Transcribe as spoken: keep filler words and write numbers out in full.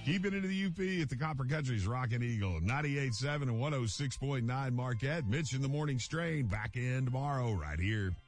Keeping it to the U P at the Copper Country's Rockin' Eagle, ninety-eight point seven and one oh six point nine Marquette. Mitch in the Morning Strain back in tomorrow right here.